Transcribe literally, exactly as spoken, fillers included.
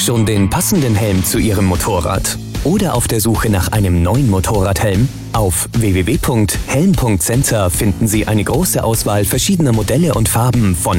Schon den passenden Helm zu Ihrem Motorrad? Oder auf der Suche nach einem neuen Motorradhelm? Auf w w w punkt helm punkt center finden Sie eine große Auswahl verschiedener Modelle und Farben von